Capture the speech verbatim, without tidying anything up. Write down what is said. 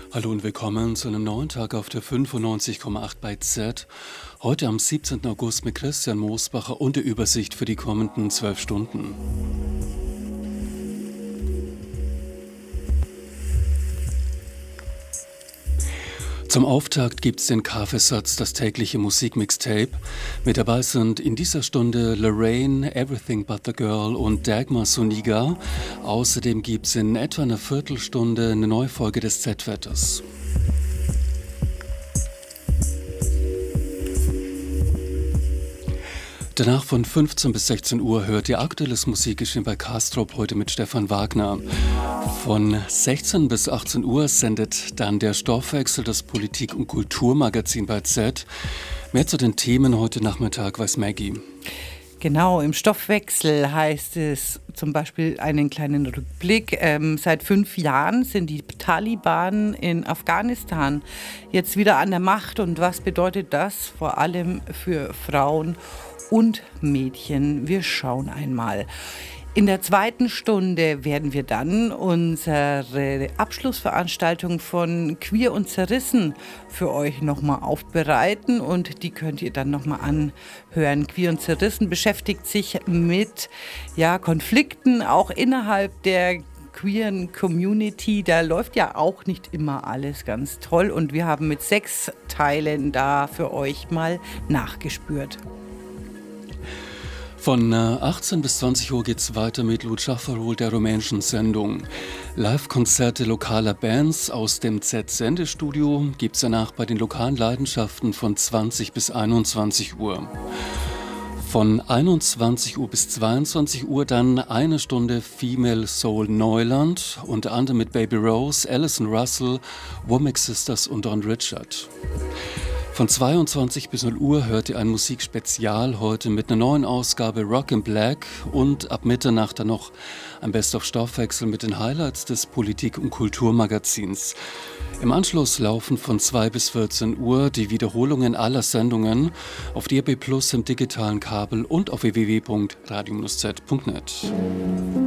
Hallo und willkommen zu einem neuen Tag auf der fünfundneunzig Komma acht bei Z. Heute am siebzehnten August mit Christian Moosbacher und der Übersicht für die kommenden zwölf Stunden. Zum Auftakt gibt's den Kaffeesatz, das tägliche Musikmixtape. Mit dabei sind in dieser Stunde Lorraine, Everything But The Girl und Dagmar Suniga. Außerdem gibt's in etwa einer Viertelstunde eine neue Folge des Z-Wetters. Danach von fünfzehn bis sechzehn Uhr hört ihr aktuelles Musikgeschehen bei Kastrop, heute mit Stefan Wagner. Von sechzehn bis achtzehn Uhr sendet dann der Stoffwechsel, das Politik- und Kulturmagazin bei Z. Mehr zu den Themen heute Nachmittag weiß Maggie. Genau, im Stoffwechsel heißt es zum Beispiel einen kleinen Rückblick. Ähm, seit fünf Jahren sind die Taliban in Afghanistan jetzt wieder an der Macht. Und was bedeutet das vor allem für Frauen und Mädchen? Wir schauen einmal. In der zweiten Stunde werden wir dann unsere Abschlussveranstaltung von Queer und Zerrissen für euch nochmal aufbereiten und die könnt ihr dann nochmal anhören. Queer und Zerrissen beschäftigt sich mit ja, Konflikten auch innerhalb der queeren Community. Da läuft ja auch nicht immer alles ganz toll und wir haben mit sechs Teilen da für euch mal nachgespürt. Von achtzehn bis zwanzig Uhr geht's weiter mit Lucia Farol, der rumänischen Sendung. Live-Konzerte lokaler Bands aus dem Z-Sendestudio gibt's danach bei den lokalen Leidenschaften von zwanzig bis einundzwanzig Uhr. Von einundzwanzig Uhr bis zweiundzwanzig Uhr dann eine Stunde Female Soul Neuland, unter anderem mit Baby Rose, Alison Russell, Womack Sisters und Don Richard. Von zweiundzwanzig bis null Uhr hört ihr ein Musikspezial heute mit einer neuen Ausgabe Rock in Black und ab Mitternacht dann noch ein Best-of-Stoffwechsel mit den Highlights des Politik- und Kulturmagazins. Im Anschluss laufen von zwei bis vierzehn Uhr die Wiederholungen aller Sendungen auf D A B Plus im digitalen Kabel und auf w w w punkt radio z punkt net.